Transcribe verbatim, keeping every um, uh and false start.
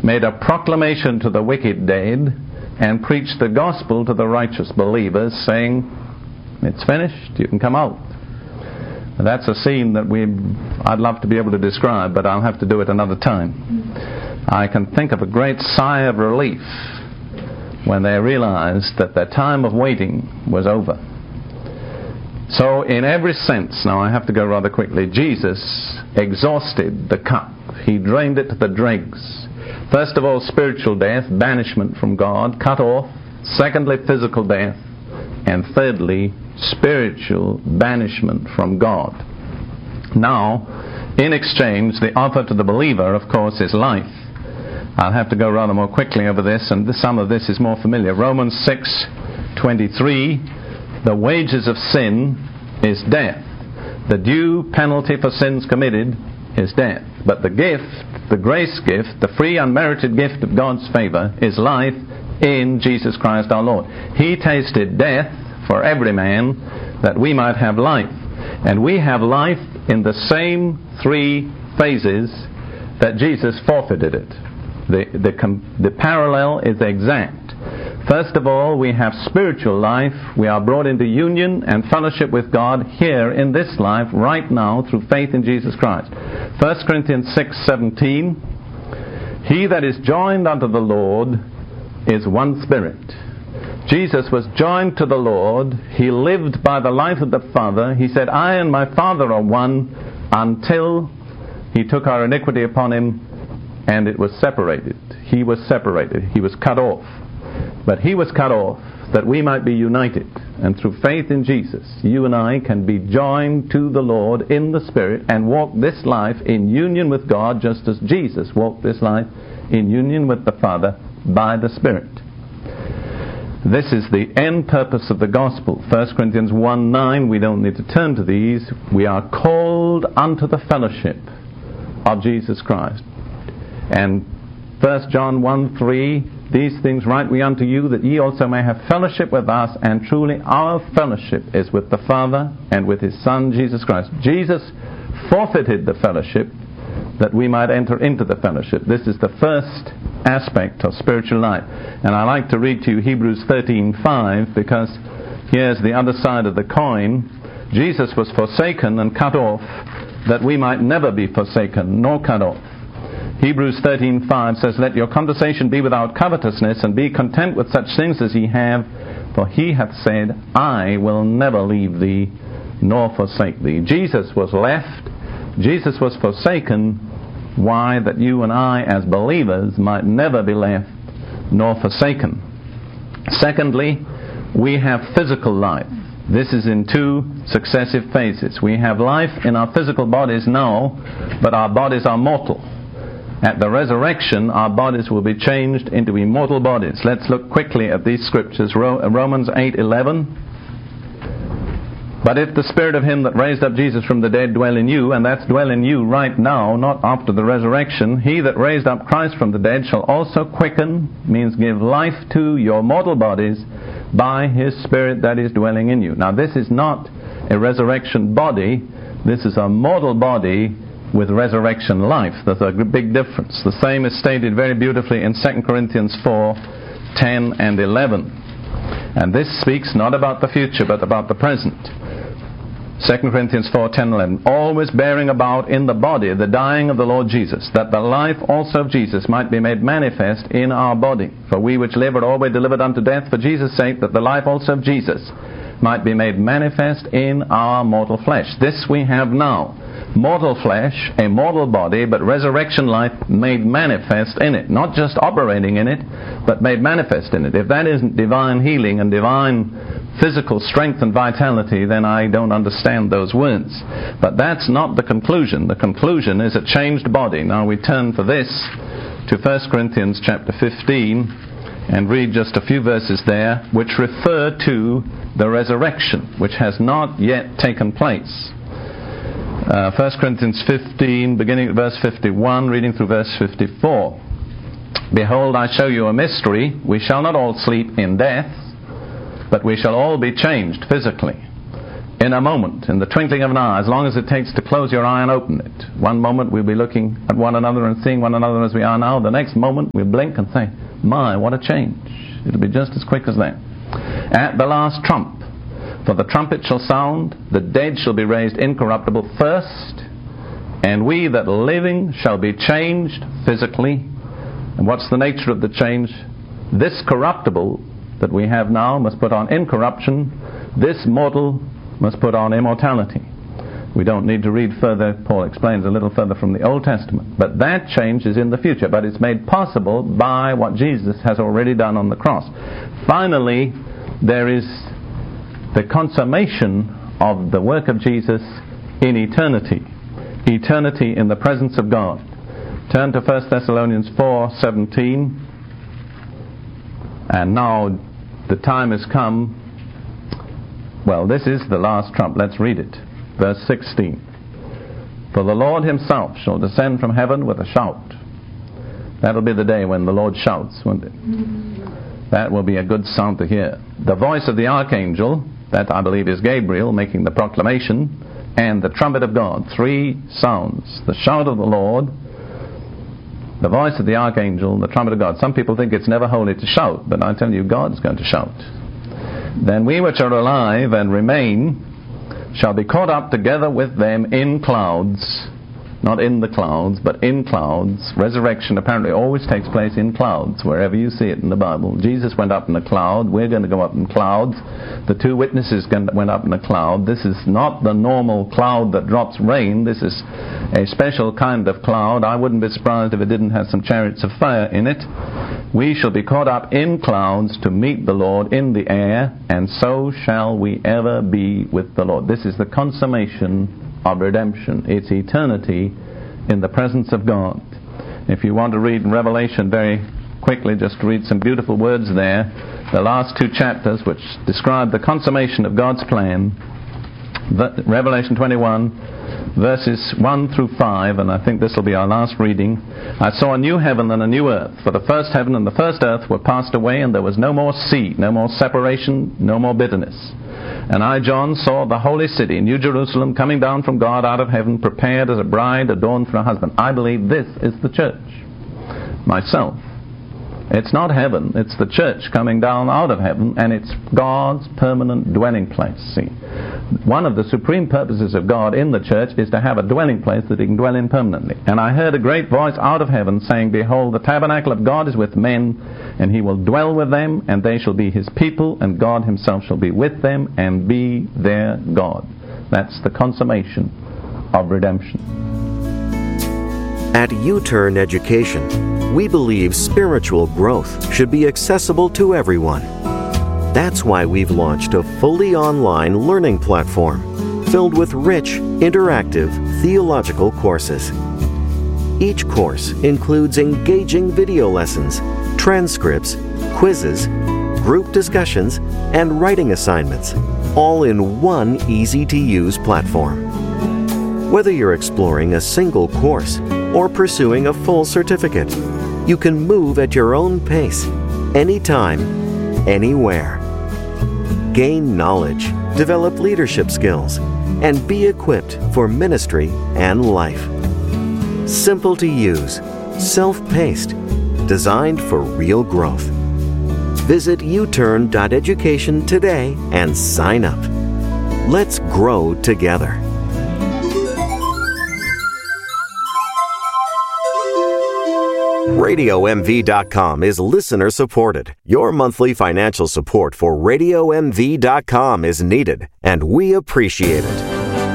made a proclamation to the wicked dead, and preached the gospel to the righteous believers, saying, it's finished, you can come out. And that's a scene that we I'd love to be able to describe, but I'll have to do it another time. I can think of a great sigh of relief when they realized that their time of waiting was over. So in every sense, now I have to go rather quickly, Jesus exhausted the cup. He drained it to the dregs. First of all, spiritual death, banishment from God, cut off. Secondly, physical death. And thirdly, spiritual banishment from God. Now, in exchange, the offer to the believer, of course, is life. I'll have to go rather more quickly over this, and this, some of this is more familiar. Romans six twenty-three, the wages of sin is death. The due penalty for sins committed is death. But the gift, the grace gift, the free unmerited gift of God's favor is life in Jesus Christ our Lord. He tasted death for every man that we might have life. And we have life in the same three phases that Jesus forfeited it. The, the, com- the parallel is exact. First of all, we have spiritual life. We are brought into union and fellowship with God here in this life right now through faith in Jesus Christ. First Corinthians six seventeen, he that is joined unto the Lord is one spirit. Jesus was joined to the Lord. He lived by the life of the Father. He said, I and my Father are one, until he took our iniquity upon him and it was separated. He was separated. He was cut off. But he was cut off that we might be united. And through faith in Jesus, you and I can be joined to the Lord in the Spirit and walk this life in union with God, just as Jesus walked this life in union with the Father by the Spirit. This is the end purpose of the gospel. First Corinthians one nine, we don't need to turn to these. We are called unto the fellowship of Jesus Christ. And First John one three, these things write we unto you, that ye also may have fellowship with us, and truly our fellowship is with the Father and with His Son, Jesus Christ. Jesus forfeited the fellowship that we might enter into the fellowship. This is the first aspect of spiritual life. And I like to read to you Hebrews thirteen five, because here's the other side of the coin. Jesus was forsaken and cut off that we might never be forsaken nor cut off. Hebrews thirteen five says, let your conversation be without covetousness, and be content with such things as ye have, for he hath said, I will never leave thee nor forsake thee. Jesus was left. Jesus was forsaken. Why? That you and I as believers might never be left nor forsaken. Secondly, we have physical life. This is in two successive phases. We have life in our physical bodies now, but our bodies are mortal. At the resurrection, our bodies will be changed into immortal bodies. Let's look quickly at these scriptures. Romans eight eleven. But if the Spirit of Him that raised up Jesus from the dead dwell in you, and that's dwell in you right now, not after the resurrection, He that raised up Christ from the dead shall also quicken, means give life to your mortal bodies by His Spirit that is dwelling in you. Now this is not a resurrection body. This is a mortal body with resurrection life. There's a big difference. The same is stated very beautifully in Second Corinthians four ten and eleven. And this speaks not about the future, but about the present. Second Corinthians four ten and eleven. Always bearing about in the body the dying of the Lord Jesus, that the life also of Jesus might be made manifest in our body. For we which live are always delivered unto death for Jesus' sake, that the life also of Jesus might be made manifest in our mortal flesh. This we have now. Mortal flesh, a mortal body, but resurrection life made manifest in it. Not just operating in it, but made manifest in it. If that isn't divine healing and divine physical strength and vitality, then I don't understand those words. But that's not the conclusion. The conclusion is a changed body. Now we turn for this to First Corinthians chapter fifteen and read just a few verses there which refer to the resurrection, which has not yet taken place. Uh, First Corinthians fifteen, beginning at verse fifty-one, reading through verse fifty-four. Behold, I show you a mystery. We shall not all sleep in death, but we shall all be changed physically. in a moment, in the twinkling of an eye, as long as it takes to close your eye and open it. One moment we'll be looking at one another and seeing one another as we are now. The next moment we'll blink and say, my, what a change. It'll be just as quick as that. At the last trump, for the trumpet shall sound, the dead shall be raised incorruptible first, and we that are living shall be changed physically. And what's the nature of the change? This corruptible that we have now must put on incorruption. This mortal must put on immortality. We don't need to read further. Paul explains a little further from the Old Testament. But that change is in the future. But it's made possible by what Jesus has already done on the cross. Finally, there is the consummation of the work of Jesus in eternity. Eternity in the presence of God. Turn to First Thessalonians four seventeen. And now the time has come. Well, this is the last trump. Let's read it. Verse sixteen. For the Lord himself shall descend from heaven with a shout. That'll be the day when the Lord shouts, won't it? That will be a good sound to hear. The voice of the archangel, that I believe is Gabriel making the proclamation, and the trumpet of God. Three sounds. The shout of the Lord, the voice of the archangel, the trumpet of God. Some people think it's never holy to shout, but I tell you, God's going to shout. Then we which are alive and remain shall be caught up together with them in clouds, not in the clouds, but in clouds. Resurrection apparently always takes place in clouds, wherever you see it in the Bible. Jesus went up in a cloud. We're going to go up in clouds. The two witnesses went up in a cloud. This is not the normal cloud that drops rain. This is a special kind of cloud. I wouldn't be surprised if it didn't have some chariots of fire in it. We shall be caught up in clouds to meet the Lord in the air, and so shall we ever be with the Lord. This is the consummation of redemption. It's eternity in the presence of God. If you want to read Revelation very quickly, just read some beautiful words there. The last two chapters which describe the consummation of God's plan. Revelation twenty-one, verses one through five, and I think this will be our last reading. I saw a new heaven and a new earth, for the first heaven and the first earth were passed away, and there was no more sea, no more separation, no more bitterness. And I, John, saw the holy city, New Jerusalem, coming down from God out of heaven, prepared as a bride adorned for her husband. I believe this is the church. Myself. It's not heaven, it's the church coming down out of heaven, and it's God's permanent dwelling place. See, one of the supreme purposes of God in the church is to have a dwelling place that he can dwell in permanently. And I heard a great voice out of heaven saying, Behold, the tabernacle of God is with men, and he will dwell with them, and they shall be his people, and God himself shall be with them and be their God. That's the consummation of redemption. At U-Turn Education, we believe spiritual growth should be accessible to everyone. That's why we've launched a fully online learning platform filled with rich, interactive theological courses. Each course includes engaging video lessons, transcripts, quizzes, group discussions, and writing assignments, all in one easy-to-use platform. Whether you're exploring a single course or pursuing a full certificate, you can move at your own pace, anytime, anywhere. Gain knowledge, develop leadership skills, and be equipped for ministry and life. Simple to use, self-paced, designed for real growth. Visit u turn dot education today and sign up. Let's grow together. Radio M V dot com is listener supported. Your monthly financial support for Radio M V dot com is needed, and we appreciate it.